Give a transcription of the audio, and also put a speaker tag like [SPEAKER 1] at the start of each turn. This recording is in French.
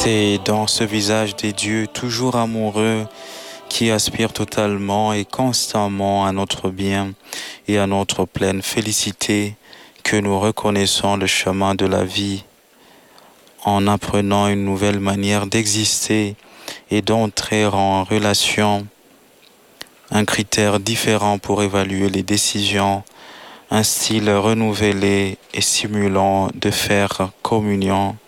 [SPEAKER 1] C'est dans ce visage des dieux toujours amoureux qui aspire totalement et constamment à notre bien et à notre pleine félicité que nous reconnaissons le chemin de la vie en apprenant une nouvelle manière d'exister et d'entrer en relation, un critère différent pour évaluer les décisions, un style renouvelé et stimulant de faire communion